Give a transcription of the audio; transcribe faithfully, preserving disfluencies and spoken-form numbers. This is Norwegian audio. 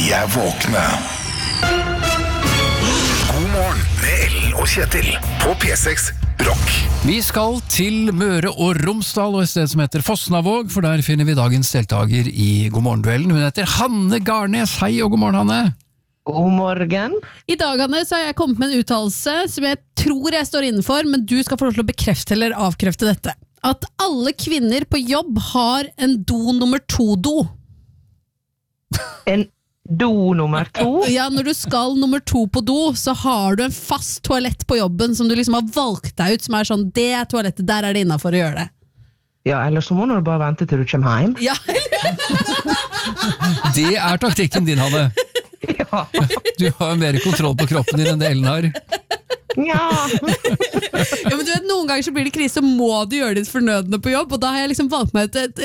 De er våkne. God morgen med Ellen og Kjetil på P seks Rock. Vi skal til Møre og Romsdal og et sted som heter Fosnavåg, for der finner vi dagens deltager i God morgen-duellen. Hun heter Hanne Garnes. Hei og god morgen, Hanne. God morgen. I dag, Hanne, så har jeg kommet med en uttalelse som jeg tror jeg står innenfor, men du skal få lov til å bekrefte eller avkrefte dette. At alle kvinner på jobb har en do nummer to-do. En do nummer to? Ja, når du skal nummer to på do, så har du en fast toalett på jobben som du liksom har valgt deg ut, som er sånn, det er toalettet, der er det innenfor å gjøre det. Ja, eller så må du bare vente til du kommer hjem. Ja. Det er taktikken din, Hanne. Ja. Du har mer kontroll på kroppen din enn det Ellen har. Ja. Ja, men du vet, noen ganger så blir det krise, så må du gjøre ditt fornødende på jobb, og da har jeg liksom valgt meg ut et